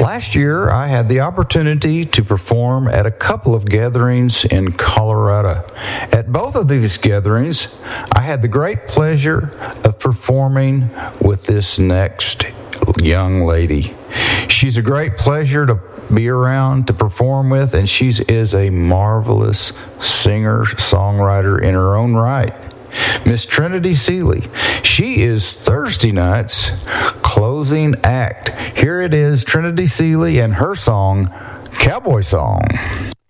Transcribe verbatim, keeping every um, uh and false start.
Last year, I had the opportunity to perform at a couple of gatherings in Colorado. At both of these gatherings, I had the great pleasure of performing with this next young lady. She's a great pleasure to be around, to perform with, and she is a marvelous singer-songwriter in her own right. Miss Trinity Seeley. She is Thursday night's closing act. Here it is, Trinity Seeley and her song, Cowboy Song.